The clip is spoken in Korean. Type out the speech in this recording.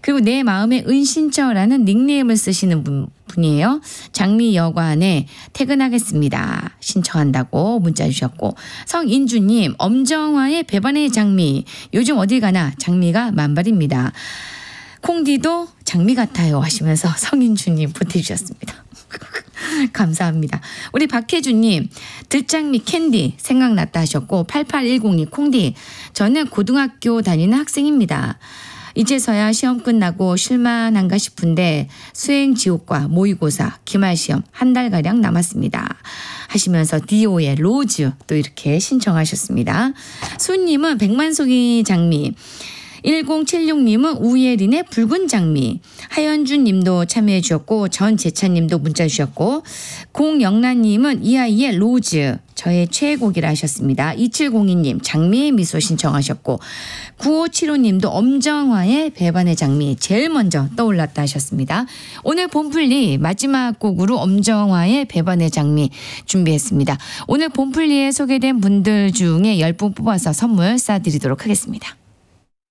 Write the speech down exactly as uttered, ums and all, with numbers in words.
그리고 내 마음의 은신처라는 닉네임을 쓰시는 분, 분이에요. 장미 여관에 퇴근하겠습니다. 신청한다고 문자 주셨고, 성인주님 엄정화의 배반의 장미. 요즘 어딜 가나 장미가 만발입니다. 콩디도 장미 같아요 하시면서 성인주님 보태주셨습니다. 감사합니다. 우리 박혜주님 들장미 캔디 생각났다 하셨고, 팔팔일공님 콩디 저는 고등학교 다니는 학생입니다. 이제서야 시험 끝나고 쉴만한가 싶은데 수행지옥과 모의고사 기말시험 한 달가량 남았습니다 하시면서 디오의 로즈 또 이렇게 신청하셨습니다. 수님은 백만송이 장미, 일공칠육님은 우예린의 붉은 장미, 하연준 님도 참여해 주셨고, 전재찬 님도 문자 주셨고, 공영란님은 이아이의 로즈 저의 최애곡이라 하셨습니다. 이칠공이님 장미의 미소 신청하셨고, 구오칠오님도 엄정화의 배반의 장미 제일 먼저 떠올랐다 하셨습니다. 오늘 봄풀리 마지막 곡으로 엄정화의 배반의 장미 준비했습니다. 오늘 봄풀리에 소개된 분들 중에 열 분 뽑아서 선물 쏴드리도록 하겠습니다.